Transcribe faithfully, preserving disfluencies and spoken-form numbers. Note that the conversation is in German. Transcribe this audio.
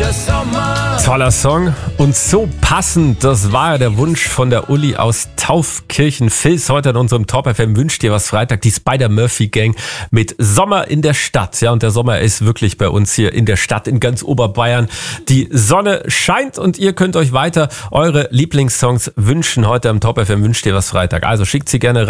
Toller Song und so passend, das war ja der Wunsch von der Uli aus Taufkirchen-Vils. Heute in unserem Top F M wünscht dir was Freitag, die Spider-Murphy-Gang mit Sommer in der Stadt. Ja, und der Sommer ist wirklich bei uns hier in der Stadt in ganz Oberbayern. Die Sonne scheint und ihr könnt euch weiter eure Lieblingssongs wünschen. Heute am Top F M wünscht dir was Freitag. Also schickt sie gerne rein.